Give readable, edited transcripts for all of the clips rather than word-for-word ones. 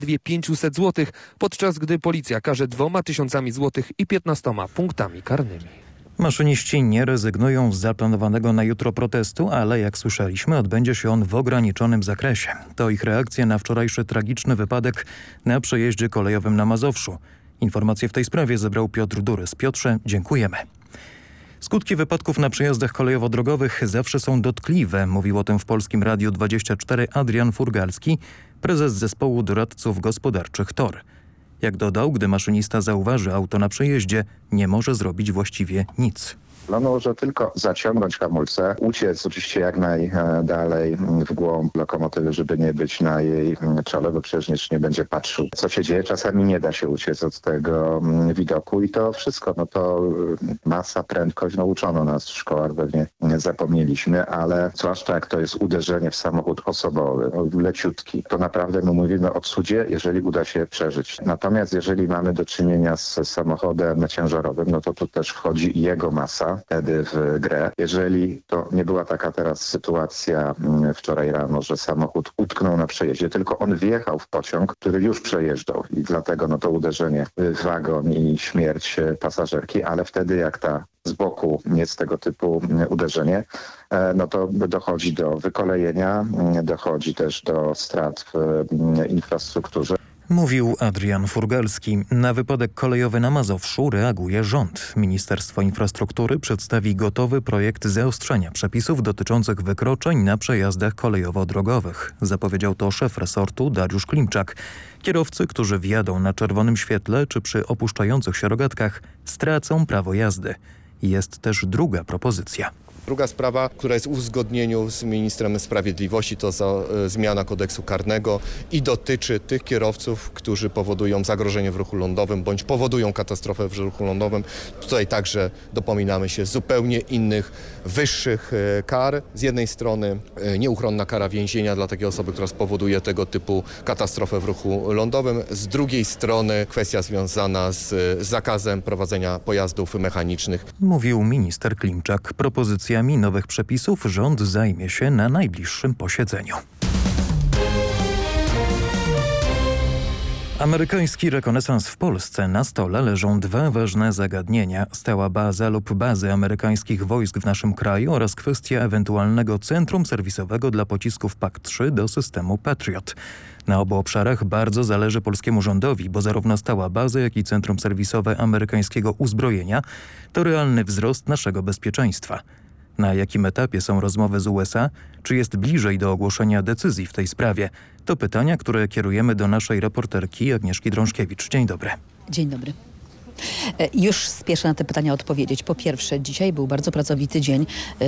zaledwie 500 zł, podczas gdy policja karze 2000 zł i 15 punktami karnymi. Maszyniści nie rezygnują z zaplanowanego na jutro protestu, ale jak słyszeliśmy, odbędzie się on w ograniczonym zakresie. To ich reakcja na wczorajszy tragiczny wypadek na przejeździe kolejowym na Mazowszu. Informacje w tej sprawie zebrał Piotr Durys. Piotrze, dziękujemy. Skutki wypadków na przejazdach kolejowo-drogowych zawsze są dotkliwe, mówił o tym w Polskim Radiu 24 Adrian Furgalski, prezes zespołu doradców gospodarczych TOR. Jak dodał, gdy maszynista zauważy auto na przejeździe, nie może zrobić właściwie nic. Może tylko zaciągnąć hamulce, uciec oczywiście jak najdalej w głąb lokomotywy, żeby nie być na jej czole, bo przecież nie będzie patrzył, co się dzieje. Czasami nie da się uciec od tego widoku i to wszystko, to masa, prędkość, uczono nas w szkołach, pewnie zapomnieliśmy, ale zwłaszcza jak to jest uderzenie w samochód osobowy, leciutki, to naprawdę my mówimy o cudzie, jeżeli uda się przeżyć. Natomiast jeżeli mamy do czynienia z samochodem ciężarowym, to tu też wchodzi jego masa wtedy w grę. Jeżeli to nie była taka teraz sytuacja wczoraj rano, że samochód utknął na przejeździe, tylko on wjechał w pociąg, który już przejeżdżał i dlatego to uderzenie w wagon i śmierć pasażerki, ale wtedy jak ta z boku jest tego typu uderzenie, to dochodzi do wykolejenia, dochodzi też do strat w infrastrukturze. Mówił Adrian Furgalski. Na wypadek kolejowy na Mazowszu reaguje rząd. Ministerstwo Infrastruktury przedstawi gotowy projekt zaostrzenia przepisów dotyczących wykroczeń na przejazdach kolejowo-drogowych. Zapowiedział to szef resortu Dariusz Klimczak. Kierowcy, którzy wjadą na czerwonym świetle czy przy opuszczających się rogatkach, stracą prawo jazdy. Jest też druga propozycja. Druga sprawa, która jest w uzgodnieniu z ministrem sprawiedliwości, to zmiana kodeksu karnego i dotyczy tych kierowców, którzy powodują zagrożenie w ruchu lądowym bądź powodują katastrofę w ruchu lądowym. Tutaj także dopominamy się zupełnie innych, wyższych kar. Z jednej strony nieuchronna kara więzienia dla takiej osoby, która spowoduje tego typu katastrofę w ruchu lądowym. Z drugiej strony kwestia związana z zakazem prowadzenia pojazdów mechanicznych. Mówił minister Klimczak. Propozycjami nowych przepisów rząd zajmie się na najbliższym posiedzeniu. Amerykański rekonesans w Polsce. Na stole leżą dwa ważne zagadnienia. Stała baza lub bazy amerykańskich wojsk w naszym kraju oraz kwestia ewentualnego centrum serwisowego dla pocisków PAC-3 do systemu Patriot. Na obu obszarach bardzo zależy polskiemu rządowi, bo zarówno stała baza, jak i centrum serwisowe amerykańskiego uzbrojenia to realny wzrost naszego bezpieczeństwa. Na jakim etapie są rozmowy z USA? Czy jest bliżej do ogłoszenia decyzji w tej sprawie? To pytania, które kierujemy do naszej reporterki Agnieszki Drążkiewicz. Dzień dobry. Dzień dobry. Już spieszę na te pytania odpowiedzieć. Po pierwsze, dzisiaj był bardzo pracowity dzień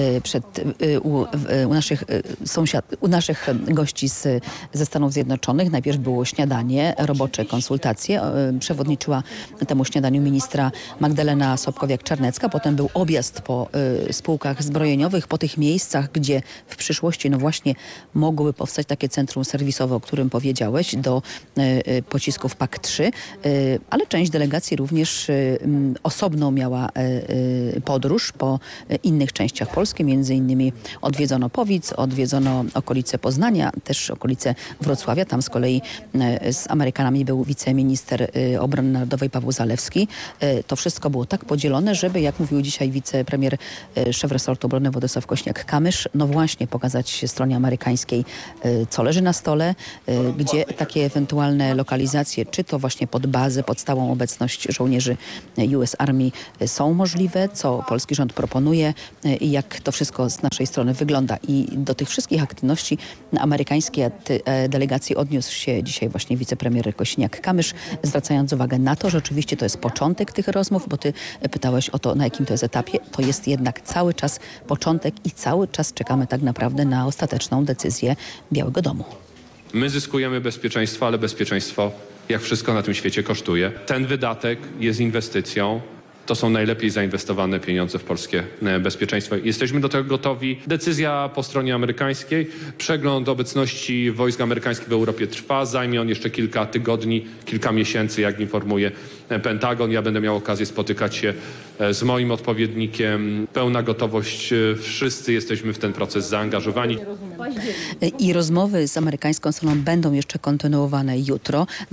u naszych gości ze Stanów Zjednoczonych. Najpierw było śniadanie, robocze konsultacje. Przewodniczyła temu śniadaniu ministra Magdalena Sobkowiak-Czarnecka. Potem był objazd po spółkach zbrojeniowych, po tych miejscach, gdzie w przyszłości właśnie mogłyby powstać takie centrum serwisowe, o którym powiedziałeś, do pocisków PAC-3, ale część delegacji również osobną miała podróż po innych częściach Polski. Między innymi odwiedzono Powic, odwiedzono okolice Poznania, też okolice Wrocławia. Tam z kolei z Amerykanami był wiceminister obrony narodowej Paweł Zalewski. To wszystko było tak podzielone, żeby, jak mówił dzisiaj wicepremier, szef resortu obrony Władysław Kosiniak-Kamysz, właśnie pokazać stronie amerykańskiej, co leży na stole, gdzie takie ewentualne lokalizacje, czy to właśnie pod bazę, pod stałą obecność żołnierzy US Army są możliwe, co polski rząd proponuje i jak to wszystko z naszej strony wygląda. I do tych wszystkich aktywności amerykańskiej delegacji odniósł się dzisiaj właśnie wicepremier Kosiniak-Kamysz, zwracając uwagę na to, że oczywiście to jest początek tych rozmów, bo ty pytałeś o to, na jakim to jest etapie. To jest jednak cały czas początek i cały czas czekamy tak naprawdę na ostateczną decyzję Białego Domu. My zyskujemy bezpieczeństwo, ale bezpieczeństwo, jak wszystko na tym świecie, kosztuje. Ten wydatek jest inwestycją to są najlepiej zainwestowane pieniądze w polskie bezpieczeństwo. Jesteśmy do tego gotowi. Decyzja po stronie amerykańskiej. Przegląd obecności wojsk amerykańskich w Europie trwa. Zajmie on jeszcze kilka tygodni, kilka miesięcy, jak informuje Pentagon. Ja będę miał okazję spotykać się z moim odpowiednikiem. Pełna gotowość. Wszyscy jesteśmy w ten proces zaangażowani. I rozmowy z amerykańską stroną będą jeszcze kontynuowane jutro.